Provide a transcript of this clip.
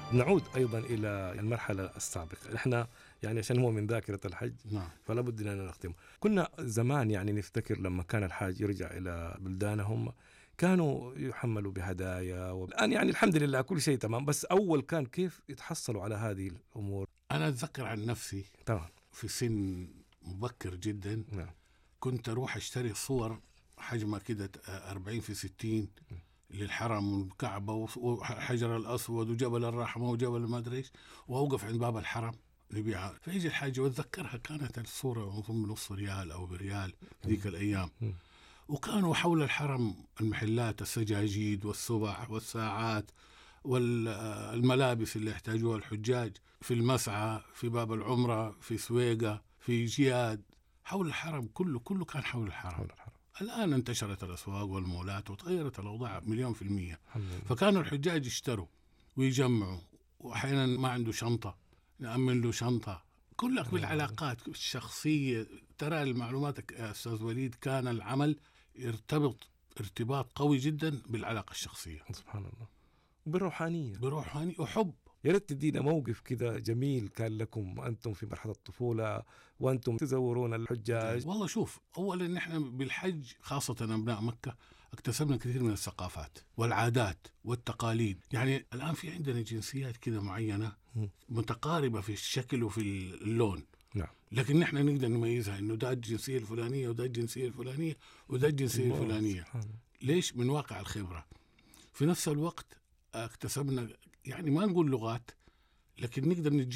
نعود أيضا إلى المرحلة السابقة. إحنا يعني عشان هو من ذاكرة الحج نعم. فلا بد أننا نختم. كنا زمان يعني نفتكر لما كان الحاج يرجع إلى بلدانهم كانوا يحملوا بهدايا، والآن يعني الحمد لله كل شيء تمام، بس أول كان كيف يتحصلوا على هذه الأمور؟ أنا أتذكر عن نفسي طبعا. في سن مبكر جدا نعم. كنت أروح أشتري صور حجمها كده 40 في 60 للحرم والكعبة وحجر الأسود وجبل الرحمة وجبل ما أدري إيش، وأوقف عند باب الحرم نبيعها. فيجي الحاجة وأتذكرها كانت الصورة أظن بنص ريال أو بريال ذيك الأيام. وكانوا حول الحرم المحلات، السجاجيد والسبع والساعات والملابس اللي يحتاجوها الحجاج في المسعى، في باب العمرة، في سويقة، في جياد، حول الحرم. كله كان حول الحرم. الآن انتشرت الأسواق والمولات وتغيرت الأوضاع 100%. فكانوا الحجاج يشتروا ويجمعوا، وأحيانا ما عنده شنطة نأمن له شنطة. كلك بالعلاقات الشخصية. ترى المعلومات يا أستاذ وليد، كان العمل يرتبط ارتباط قوي جدا بالعلاقة الشخصية. سبحان الله. بروحانية وحب. يا ريت تدينا موقف كده جميل كان لكم وأنتم في مرحلة الطفولة وأنتم تزورون الحجاج. والله شوف، أولا نحن بالحج خاصة أبناء مكة اكتسبنا كثير من الثقافات والعادات والتقاليد. يعني الآن في عندنا جنسيات كده معينة متقاربة في الشكل وفي اللون. نعم. لكن نحن نقدر نميزها إنه ده الجنسية الفلانية وده الجنسية الفلانية وده الجنسية الفلانية. ليش؟ من واقع الخبرة. في نفس الوقت اكتسبنا يعني ما نقول لغات، لكن نقدر